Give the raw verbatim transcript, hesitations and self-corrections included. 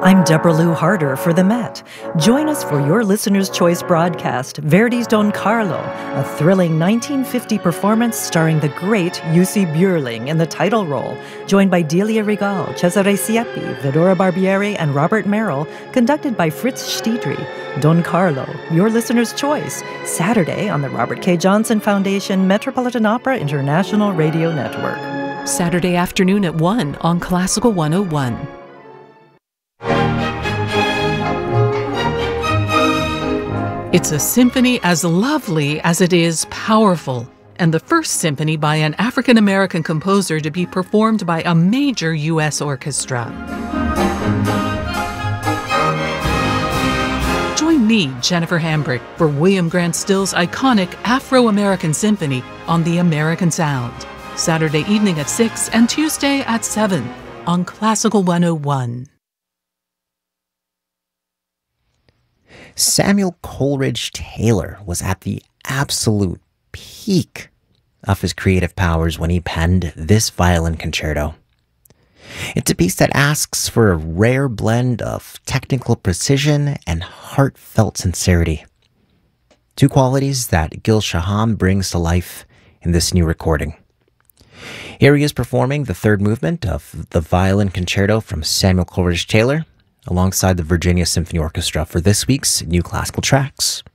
I'm Deborah Lou Harder for the Met. Join us for your listener's choice broadcast, Verdi's Don Carlo, a thrilling nineteen fifty performance starring the great Jussi Björling in the title role, joined by Delia Regal, Cesare Siepi, Vidora Barbieri, and Robert Merrill, conducted by Fritz Stiedry. Don Carlo, your listener's choice, Saturday on the Robert K. Johnson Foundation Metropolitan Opera International Radio Network. Saturday afternoon at one on Classical one oh one. It's a symphony as lovely as it is powerful, and the first symphony by an African-American composer to be performed by a major U S orchestra. Join me, Jennifer Hambrick, for William Grant Still's iconic Afro-American Symphony on the American Sound, Saturday evening at six and Tuesday at seven on Classical one oh one. Samuel Coleridge Taylor was at the absolute peak of his creative powers when he penned this violin concerto. It's a piece that asks for a rare blend of technical precision and heartfelt sincerity, two qualities that Gil Shaham brings to life in this new recording. Here he is performing the third movement of the violin concerto from Samuel Coleridge Taylor, alongside the Virginia Symphony Orchestra for this week's New Classical Tracks.